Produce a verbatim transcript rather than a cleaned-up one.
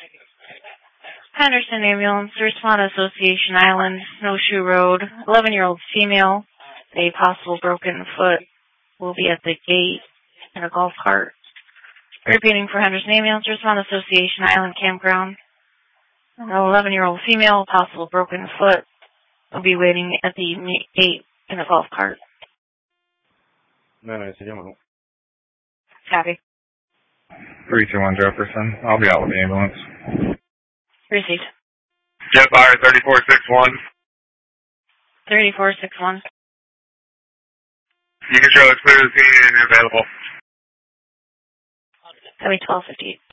Henderson Ambulance, Respond Association Island, Snowshoe Road, eleven-year-old female, a possible broken foot, will be at the gate in a golf cart. Repeating for Henderson Ambulance, Respond Association Island Campground, an eleven-year-old female, possible broken foot, will be waiting at the gate in a golf cart. No, no, no. Copy. three two one Jefferson. I'll be out with the ambulance. Received. Jet fire thirty-four six one. thirty-four six one. You can show us clear the scene and you're available. Copy twelve fifty-eight.